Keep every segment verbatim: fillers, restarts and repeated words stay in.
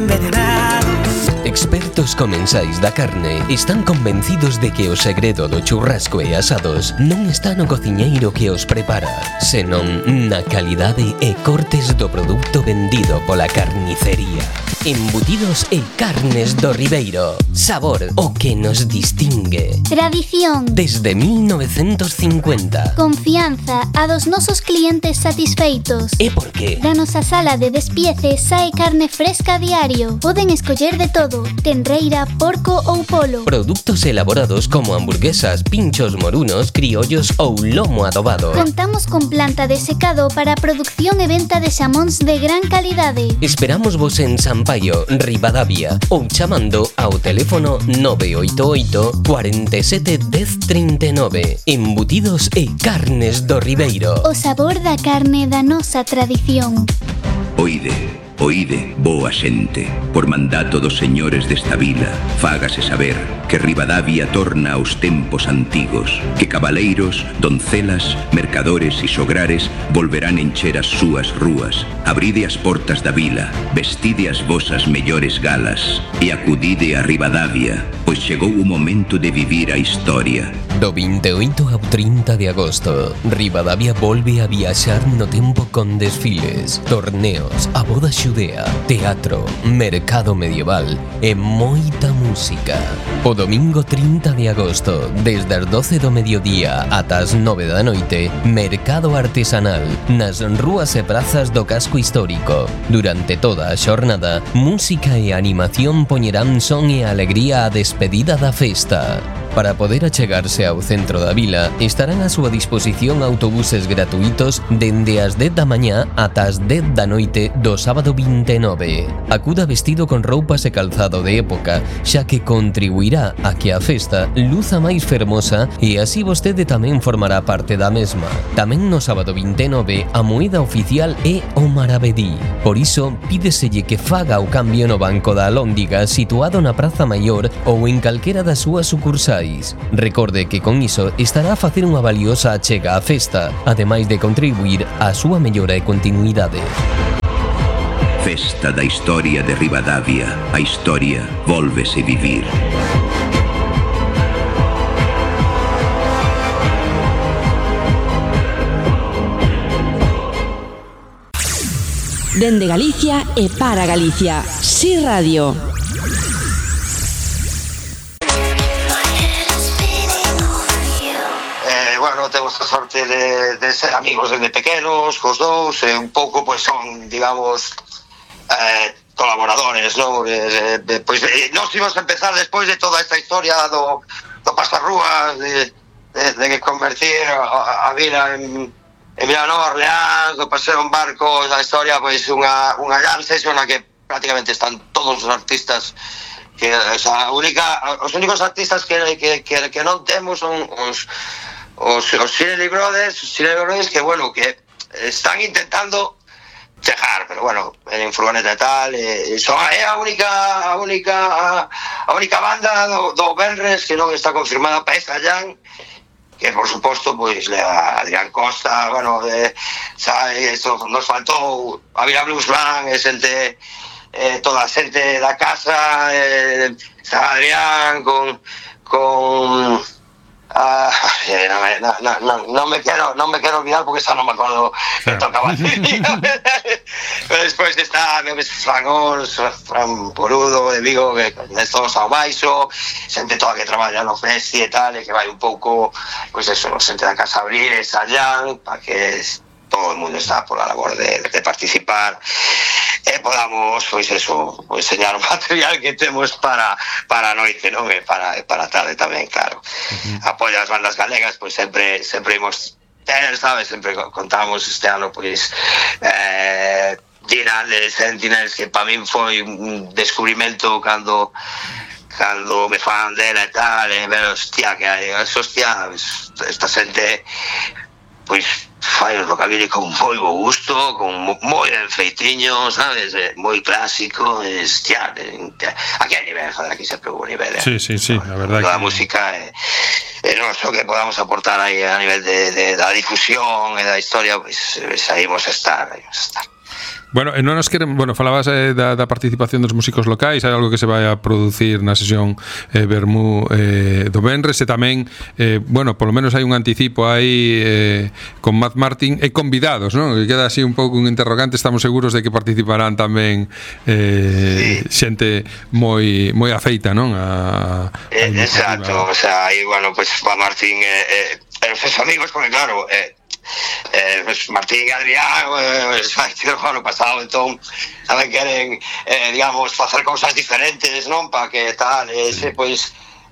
envenenados. Expertos comensais da carne están convencidos de que o segredo do churrasco e asados non está no cociñeiro que os prepara, senón na calidade e cortes do produto vendido pola carnicería. Embutidos e carnes do Ribeiro. Sabor, o que nos distingue. Tradición. Desde mil novecientos cincuenta. Confianza a dos nosos clientes satisfeitos. E por qué? Da nosa sala de despiece sae carne fresca a diario. Poden escoller de todo: tenreira, porco ou polo. Produtos elaborados como hamburguesas, pinchos morunos, criollos ou lomo adobado. Contamos con planta de secado para a producción e venta de xamóns de gran calidade. Esperamos vos en Sampaio, Ribadavia, ou chamando ao teléfono nove oito oito, cuarenta e sete, dez, trinta e nove. Embutidos e carnes do Ribeiro. O sabor da carne da nosa tradición. Oide, oide, boa xente, por mandato dos señores desta vila, fágase saber que Ribadavia torna aos tempos antigos, que cabaleiros, doncelas, mercadores e sograres volverán encher as súas rúas. Abride as portas da vila, vestide as vosas mellores galas e acudide a Ribadavia, pois chegou o momento de vivir a historia. Do vinte e oito ao trinta de agosto, Ribadavia volve a viaxar no tempo con desfiles, torneos, a boda xudea, teatro, mercado medieval e moita música. O domingo trinta de agosto, desde as doce do mediodía ata as nove da noite, mercado artesanal nas rúas e prazas do casco histórico. Durante toda a xornada, música e animación poñerán son e alegría á despedida da festa. Para poder achegarse ao centro da vila, estarán a súa disposición autobuses gratuitos dende as dez da mañá ata as dez da noite do sábado vinte e nove. Acuda vestido con roupas e calzado de época, xa que contribuirá a que a festa luza máis fermosa e así vostede tamén formará parte da mesma. Tamén no sábado vinte e nove, a moeda oficial é o maravedí. Por iso, pídeselle que faga o cambio no Banco da Alhóndiga situado na Praza Maior ou en calquera das súas sucursais. Recorde que con iso estará a facer unha valiosa achega á festa, ademais de contribuir á súa mellora e continuidade. Festa da historia de Ribadavia. A historia vólvese vivir. Dende Galicia e para Galicia. Si Radio. Bueno, temos a sorte de, de ser amigos desde pequenos, cos dous, e un pouco, pois, son, digamos, eh, colaboradores, non? Eh, eh, pois, eh, nós íbamos a empezar despois de toda esta historia do, do pasarrúas, de, de, de que convertir a, a vila en, en Vilanova, Orleans, do paseo en barco, a historia, pois, unha, unha jam session na que prácticamente están todos os artistas que, o sea, a única, os únicos artistas que, que, que, que non temos son os Os, os Cinelli Brothers, os Cinelli Brothers que, bueno, que están intentando chegar, pero bueno, en furgoneta e tal, e, son, é a única a única a, a única banda do, do Benres que non está confirmada para esta jam, que por suposto, pois, a Adrián Costa, bueno, eh, sabe, eso, nos faltou a Vila Blues Band, e xente, eh, toda a xente da casa, eh, Adrián con con Ah, eh, no, me, no, no, no me quiero no me quiero olvidar porque esa no me acuerdo que tocaba. Pero despois está Fran Ons, Fran Porudo de Vigo, que estou ao baixo, xente toda que traballa no festi e tal, e que vai un pouco, pois eso, xente da casa abrir esa jam para que todo o mundo está por la labor de, de participar e podamos, pois eso, enseñar o material que temos para para a noite, non? E para, para a tarde tamén, claro. Uh-huh. Apoio as bandas galegas, pois sempre sempre imos ter, sabes, sempre contamos este ano, pois, eh, Dina de Sentinels, que para min foi un descubrimento cando cando me fan dela e tal, e ver, hostia, que hai, hostia, esta xente, pois, fai un rockabilly con moi bo gusto, con moi ben feitiño, sabes, moi clásico, hostia, aquí hai nivel, joder, aquí sempre hubo nivel, eh? Sí, sí, sí, la verdad que... la que... música, e eh, non só que podamos aportar aí a nivel de, de, da difusión e da historia, pois, pues, aí imos a estar, aí imos a estar. Bueno, e non nos queremos, bueno, falabas eh, da, da participación dos músicos locais, hai algo que se vai a producir na sesión eh, Vermú eh, do Venres, e tamén eh, bueno, polo menos hai un anticipo aí eh, con Matt Martin e convidados, non? Que queda así un pouco un interrogante, estamos seguros de que participarán tamén eh, sí. xente moi moi afeita, non? A, a eh, exacto, o sea, aí, bueno, pues Matt Martin eh, eh, os seus amigos, porque claro, eh, Eh, pues Martín e Adrián eh, eh, o ano pasado, entón tamén queren eh, digamos facer cousas diferentes, non? Para que tal, ese, pois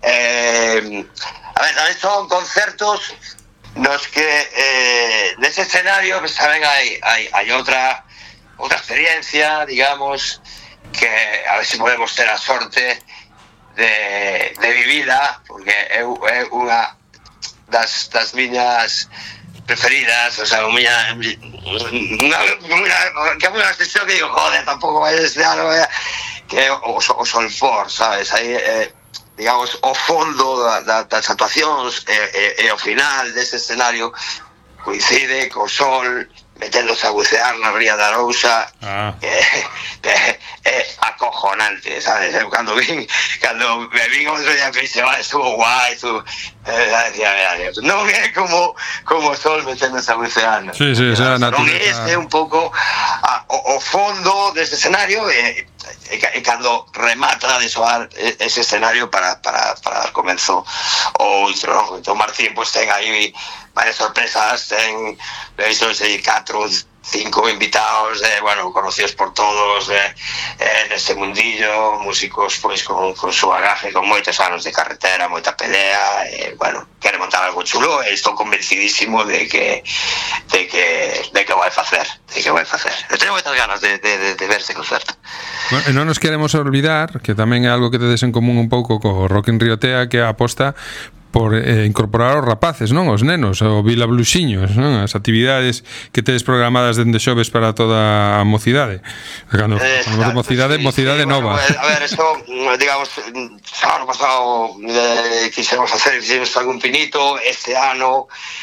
eh, a ver, tamén son concertos nos que eh, nese escenario pues, tamén hai, hai, hai outra outra experiencia, digamos, que a ver se podemos ter a sorte de, de vivila, porque é, é unha das, das miñas preferidas, o sea, unha unha que é unha sesión que digo, joder, tampouco vai este ano, eh, que é o, o Solfor, sabes, aí, eh, digamos, o fondo da, da, das actuacións e, e, e o final dese escenario coincide co sol meténdose a bucear na ría da Arousa, ah. eh, eh, eh, acojonante, sabes? Eu cando vin, cando me vin outro día que dice, vale, estuvo guai, estuvo, eh, decía, mira, non é como como o sol meténdose a bucear, ¿no? Sí, sí, esa non é un pouco a, o, o fondo deste escenario e, e, e cando remata de soar ese escenario para, para, para dar comenzo o outro, ¿no? Entón Martín, pues, ten aí varias sorpresas, ten visto ese catro, cinco invitados, eh, bueno, conocidos por todos eh, eh, neste mundillo, músicos pois con, con su bagaje, con moitos anos de carretera, moita pelea, eh, bueno, quere montar algo chulo e estou convencidísimo de que de que de que vai facer, de que vai facer. Eu teño moitas ganas de, de, de, de ver ese concerto. Bueno, e non nos queremos olvidar que tamén é algo que tedes en común un pouco co Rock in Rio Tea, que é a aposta por eh, incorporar os rapaces, non? Os nenos, o Vila Bluxiños, non? As actividades que tedes programadas dende xoves para toda a mocidade. Cando falamos de mocidade, sí, mocidade sí, nova. Bueno, a ver, eso, digamos, o ano pasado eh, quixemos hacer, quixemos algún pinito, este ano,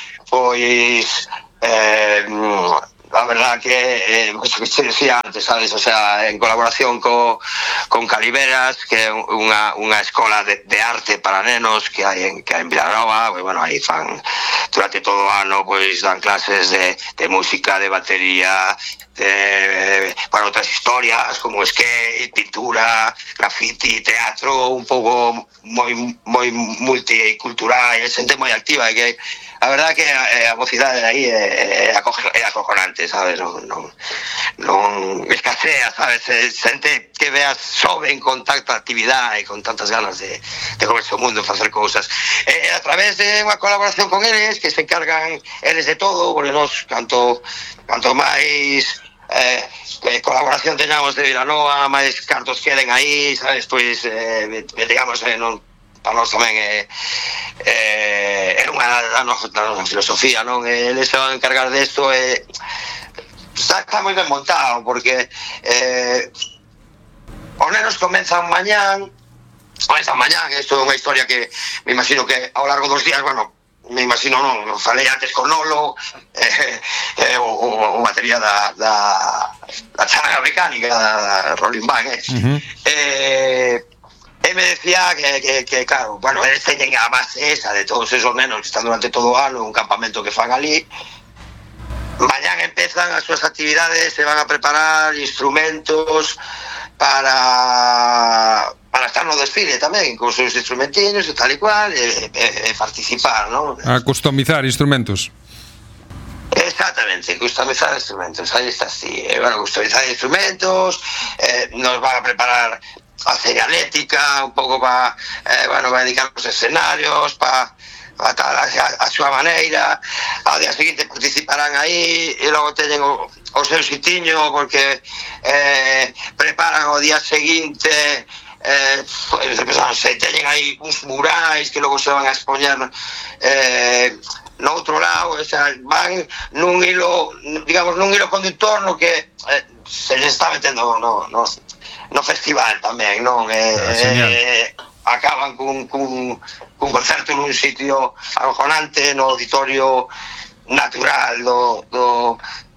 pois, eh, la verdad que, eh, eso que te decía antes, sabes, o sea, en colaboración co, con Caliveras, que é unha, unha escola de, de arte para nenos que hai en, que hai en Vilanova, pues, bueno, aí fan durante todo o ano, pois, dan clases de, de música, de batería, de, para outras historias, como skate, pintura, graffiti, teatro, un pouco moi, moi multicultural, e xente moi activa, e que a verdad que a, a mocidade aí é, é, é acojonante, sabes? Non, non, non escasea, sabes? Xente que veas xoven con tanta actividade e con tantas ganas de, de comerse o mundo e facer cousas. E a través de unha colaboración con eles, que se encargan eles de todo, porque nos, canto, canto máis eh, colaboración teñamos de Vilanova, máis cartos queden aí, sabes? Pois, eh, digamos, eh, non para nós tamén é, é, é unha da nosa, da nosa filosofía, non? Eles se van a encargar desto e está, está moi ben montado, porque eh, os nenos comenzan mañán, comenzan mañán, isto é unha historia que me imagino que ao largo dos días, bueno, me imagino, non, falei antes con Nolo, eh, eh, o, o, o batería da, da, da charanga mecánica, da Rolling Band, eh. Uh-huh. eh E me decía que, que, que, claro, bueno, eles teñen a base esa de todos esos nenos que están durante todo o ano, un campamento que fan ali. Mañán empezan as súas actividades, se van a preparar instrumentos para para estar no desfile tamén, con os seus instrumentinos e tal e cual, e, e, e participar, non? A customizar instrumentos. Exactamente, customizar instrumentos, aí está, sí. E, bueno, customizar instrumentos, eh, nos van a preparar a señalética, un pouco para, eh, bueno, para dedicar os escenarios, para pa tal, a, a súa maneira. Ao día seguinte participarán aí e logo teñen o, o seu sitiño, porque eh, preparan o día seguinte, eh, pues, non sei, teñen aí uns murais que logo se van a expoñer eh, no outro lado, o sea, van nun hilo, digamos, nun hilo conductor no que eh, se les está metendo no, no, no festival tamén, non? Eh, eh, acaban cun, cun, cun concerto nun sitio acojonante, no auditorio natural do, do,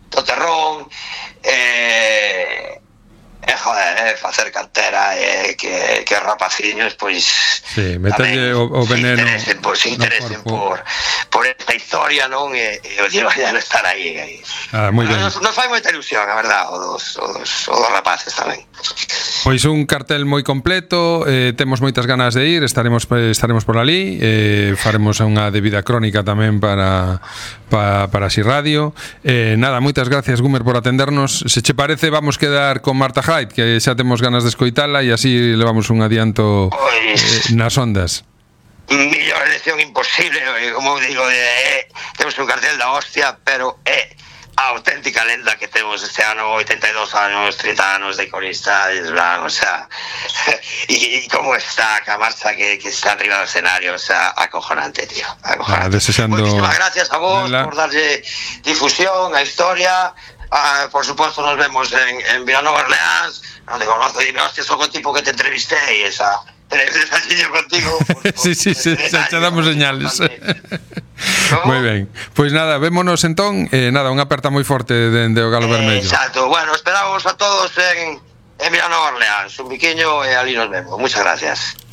do terrón, eh, e, joder, eh, facer cantera, e eh, que, que rapaciños, pois, sí, meterlle o, o veneno se interesen, pois, se interesen por, por esta historia, non? E, e o vayan a estar aí, aí. Ah, moi ben. Nos, nos fai moita ilusión, a verdad, o dos, o dos, o dos rapaces tamén. Pois un cartel moi completo, eh, temos moitas ganas de ir, estaremos estaremos por ali, eh, faremos unha debida crónica tamén para para, para Si Radio. Eh, nada, moitas gracias, Gumer, por atendernos. Se che parece, vamos quedar con Marta Hyde, que xa temos ganas de escoitala e así levamos un adianto eh, nas ondas. Millor elección imposible, como digo, eh, temos un cartel da hostia, pero é eh, a auténtica lenda que temos este ano, oitenta e dous anos, trinta anos de corista, o sea, e como está, que a marcha que, que está arriba do escenario, o sea, acojonante, tío, acojonante. Ah, desexando... Muchísimas gracias a vos Vela. por darlle difusión a historia. Ah, por supuesto nos vemos en, en Vilanova Orleans, donde conozco, dime, hostia, soy el tipo que te entrevisté y esa... contigo. Por, sí, sí, sí, xa te damos señales. Moi ben. Pois nada, vémonos entón, eh, nada, unha aperta moi forte dende o Galo eh, Vermello. Exacto. Bueno, esperamos a todos en en Vilanova Orleans, un biquiño e ali nos vemos. Muchas gracias.